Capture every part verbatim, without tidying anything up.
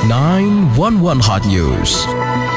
nine one one Hot News.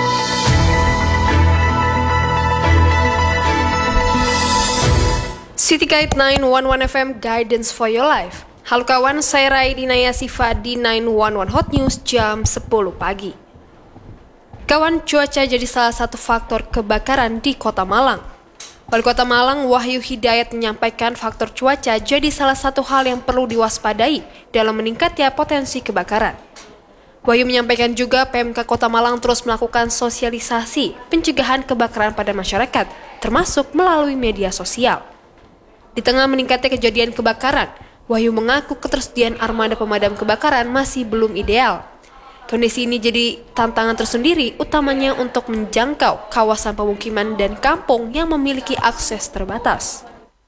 City Guide nine one one F M Guidance for Your Life. Halo kawan, saya Raidina Yasifa di nine one one Hot News jam sepuluh pagi. Kawan, cuaca jadi salah satu faktor kebakaran di Kota Malang. Wali Kota Malang, Wahyu Hidayat, menyampaikan faktor cuaca jadi salah satu hal yang perlu diwaspadai dalam meningkatnya potensi kebakaran. Wahyu menyampaikan juga P M K Kota Malang terus melakukan sosialisasi pencegahan kebakaran pada masyarakat, termasuk melalui media sosial. Di tengah meningkatnya kejadian kebakaran, Wahyu mengaku ketersediaan armada pemadam kebakaran masih belum ideal. Kondisi ini jadi tantangan tersendiri, utamanya untuk menjangkau kawasan pemukiman dan kampung yang memiliki akses terbatas.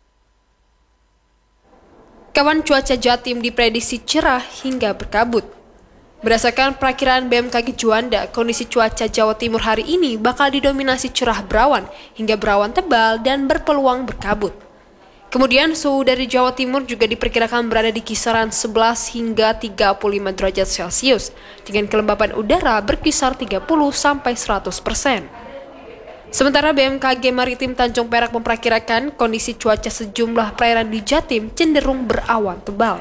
Kawan, cuaca Jatim diprediksi cerah hingga berkabut. Berdasarkan perakiraan B M K G Juanda, kondisi cuaca Jawa Timur hari ini bakal didominasi cerah berawan hingga berawan tebal dan berpeluang berkabut. Kemudian suhu dari Jawa Timur juga diperkirakan berada di kisaran sebelas hingga tiga puluh lima derajat Celcius dengan kelembapan udara berkisar tiga puluh sampai seratus persen. Sementara B M K G Maritim Tanjung Perak memperkirakan kondisi cuaca sejumlah perairan di Jatim cenderung berawan tebal.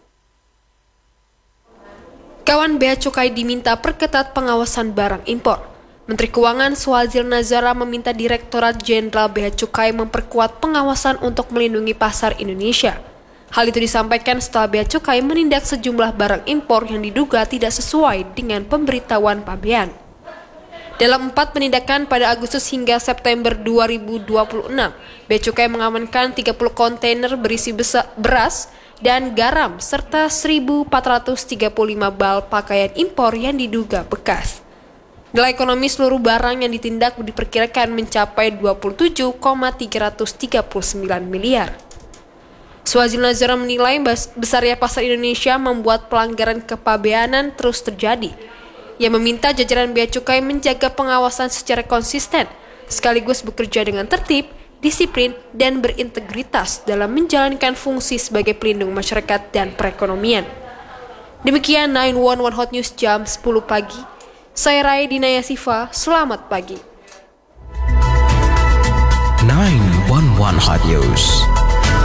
Kawan, Bea Cukai diminta perketat pengawasan barang impor. Menteri Keuangan Suhazil Nazara meminta Direktorat Jenderal Bea Cukai memperkuat pengawasan untuk melindungi pasar Indonesia. Hal itu disampaikan setelah Bea Cukai menindak sejumlah barang impor yang diduga tidak sesuai dengan pemberitahuan pabean. Dalam empat penindakan pada Agustus hingga September dua ribu dua puluh enam, Bea Cukai mengamankan tiga puluh kontainer berisi besa- beras dan garam serta seribu empat ratus tiga puluh lima bal pakaian impor yang diduga bekas. Nilai ekonomi seluruh barang yang ditindak diperkirakan mencapai dua puluh tujuh koma tiga tiga sembilan miliar. Suhazil Nazara menilai besarnya pasar Indonesia membuat pelanggaran kepabeanan terus terjadi. Ia meminta jajaran Bea Cukai menjaga pengawasan secara konsisten, sekaligus bekerja dengan tertib, disiplin, dan berintegritas dalam menjalankan fungsi sebagai pelindung masyarakat dan perekonomian. Demikian nine one one Hot News jam sepuluh pagi. Saya Raidina Yasifa, selamat pagi. nine one one Hot News.